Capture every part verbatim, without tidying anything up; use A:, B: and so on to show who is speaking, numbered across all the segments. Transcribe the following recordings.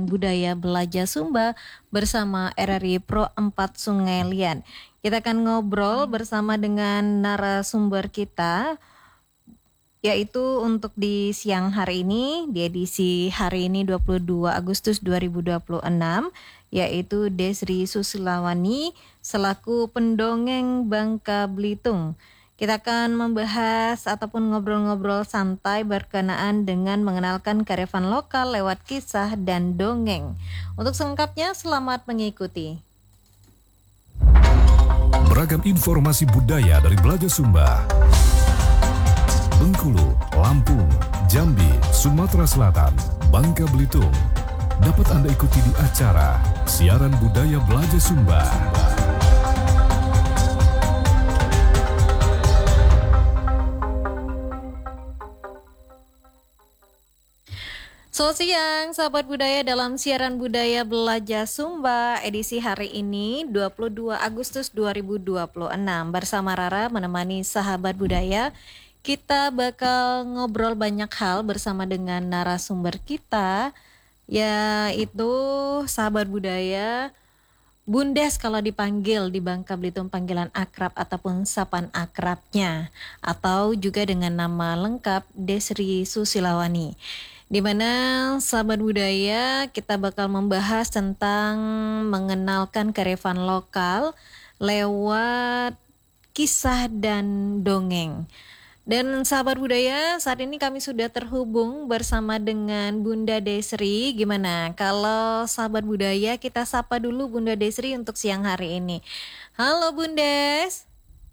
A: Siaran Budaya Belajar Sumba bersama R R I Pro empat Sungai Liat. Kita akan ngobrol bersama dengan narasumber kita, yaitu untuk di siang hari ini, di edisi hari ini dua puluh dua Agustus dua ribu dua puluh enam, yaitu Desri Susilawani selaku pendongeng Bangka Belitung. Kita akan membahas ataupun ngobrol-ngobrol santai berkenaan dengan mengenalkan kearifan lokal lewat kisah dan dongeng. Untuk selengkapnya, selamat mengikuti.
B: Beragam informasi budaya dari Belajar Sumba. Bengkulu, Lampung, Jambi, Sumatera Selatan, Bangka Belitung. Dapat Anda ikuti di acara Siaran Budaya Belajar Sumba.
A: Selamat siang, sahabat budaya dalam Siaran Budaya Belajar Sumba edisi hari ini dua puluh dua Agustus dua ribu dua puluh enam. Bersama Rara menemani sahabat budaya, kita bakal ngobrol banyak hal bersama dengan narasumber kita, yaitu sahabat budaya Bundes kalau dipanggil di Bangka Belitung panggilan akrab ataupun sapaan akrabnya, atau juga dengan nama lengkap Desri Susilawani. Di mana sahabat budaya kita bakal membahas tentang mengenalkan kearifan lokal lewat kisah dan dongeng. Dan sahabat budaya, saat ini kami sudah terhubung bersama dengan Bunda Desri. Gimana kalau sahabat budaya kita sapa dulu Bunda Desri untuk siang hari ini. Halo Bundes.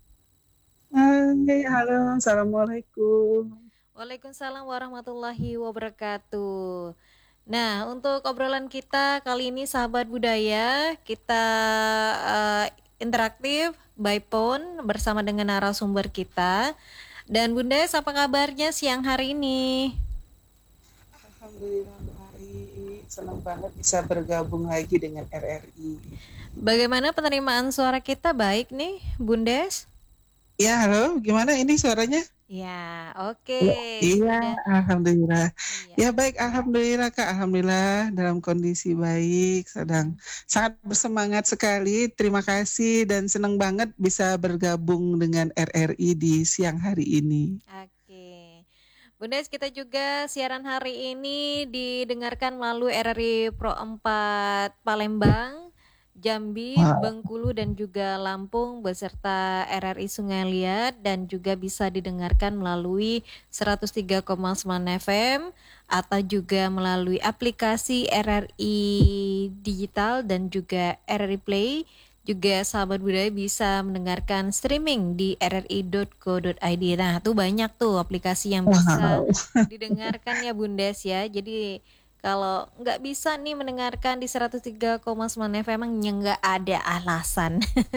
C: Hai, halo, assalamualaikum.
A: Waalaikumsalam warahmatullahi wabarakatuh. Nah, untuk obrolan kita kali ini sahabat budaya, kita uh, interaktif by phone bersama dengan narasumber kita. Dan Bunda, apa kabarnya siang hari ini?
C: Alhamdulillah hari senang banget bisa bergabung lagi dengan R R I.
A: Bagaimana penerimaan suara kita, baik nih, Bundes?
C: Ya, halo, gimana ini suaranya?
A: Ya, oke. Okay.
C: Iya, alhamdulillah. Iya. Ya baik, alhamdulillah Kak, alhamdulillah dalam kondisi baik, sedang sangat bersemangat sekali. Terima kasih dan senang banget bisa bergabung dengan R R I di siang hari ini.
A: Oke. Bundes, kita juga siaran hari ini didengarkan melalui R R I Pro empat Palembang, Jambi, wow. Bengkulu dan juga Lampung beserta R R I Sungai Liat, dan juga bisa didengarkan melalui seratus tiga koma sembilan F M atau juga melalui aplikasi R R I Digital dan juga R R I Play. Juga sahabat budaya bisa mendengarkan streaming di r r i dot co dot i d. Nah, tuh banyak tuh aplikasi yang bisa wow. didengarkan ya Bundes ya. Jadi kalau nggak bisa nih mendengarkan di seratus tiga koma sembilan F M, emangnya nggak ada alasan.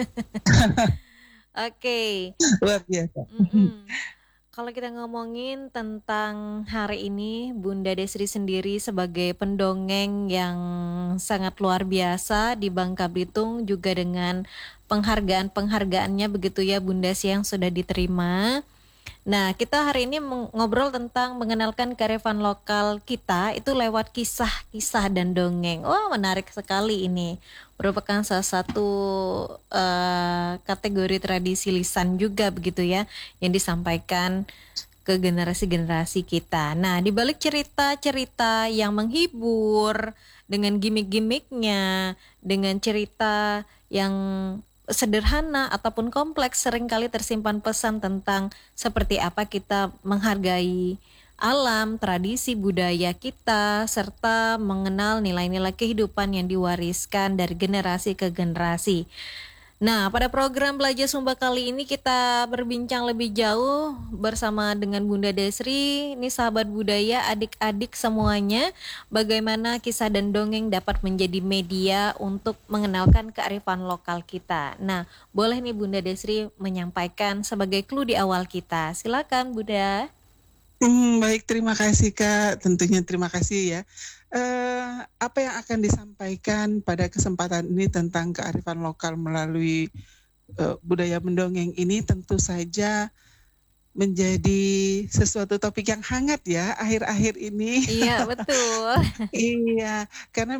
A: Oke.
C: Luar biasa.
A: Kalau kita ngomongin tentang hari ini, Bunda Desri sendiri sebagai pendongeng yang sangat luar biasa di Bangka Belitung, juga dengan penghargaan-penghargaannya begitu ya Bunda yang sudah diterima. Nah, kita hari ini ngobrol tentang mengenalkan kearifan lokal kita itu lewat kisah-kisah dan dongeng. Wah, menarik sekali ini. Merupakan salah satu uh, kategori tradisi lisan juga begitu ya, yang disampaikan ke generasi-generasi kita. Nah, di balik cerita-cerita yang menghibur dengan gimmick-gimmicknya, dengan cerita yang sederhana ataupun kompleks, seringkali tersimpan pesan tentang seperti apa kita menghargai alam, tradisi budaya kita, serta mengenal nilai-nilai kehidupan yang diwariskan dari generasi ke generasi. Nah, pada program Belajar Sumba kali ini kita berbincang lebih jauh bersama dengan Bunda Desri. Ini sahabat budaya, adik-adik semuanya, bagaimana kisah dan dongeng dapat menjadi media untuk mengenalkan kearifan lokal kita. Nah, boleh nih Bunda Desri menyampaikan sebagai clue di awal kita. Silakan Bunda.
C: Hmm, baik, terima kasih Kak. Tentunya terima kasih ya. Uh, apa yang akan disampaikan pada kesempatan ini tentang kearifan lokal melalui uh, budaya mendongeng ini tentu saja menjadi sesuatu topik yang hangat ya akhir-akhir ini.
A: Iya, betul.
C: Iya, karena